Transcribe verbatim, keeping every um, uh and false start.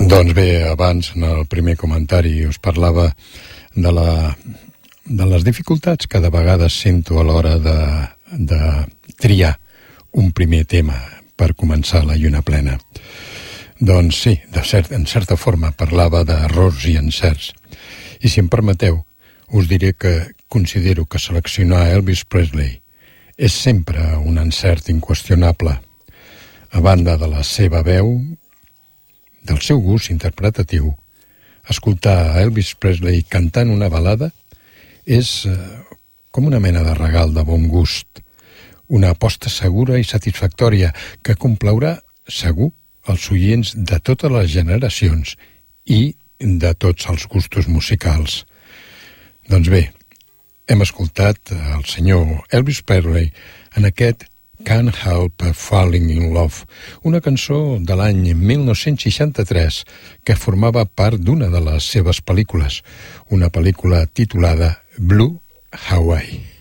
Doncs bé, abans, en el primer comentari, us parlava de, la, de les dificultats que de vegades sento a l'hora de, de triar un primer tema per començar la lluna plena. Doncs sí, de cert, en certa forma parlava d'errors i encerts. I si em permeteu, us diré que considero que seleccionar Elvis Presley és sempre un encert inqüestionable. A banda de la seva veu, del seu gust interpretatiu, escoltar a Elvis Presley cantant una balada és eh, com una mena de regal de bon gust, una aposta segura i satisfactòria que complaurà segur els oients de totes les generacions i de tots els gustos musicals. Doncs bé, hem escoltat el senyor Elvis Presley en aquest Can't Help Falling in Love, una cançó de l'any mil nou-cents seixanta-tres que formava part d'una de les seves pel·lícules, una pel·lícula titulada Blue Hawaii.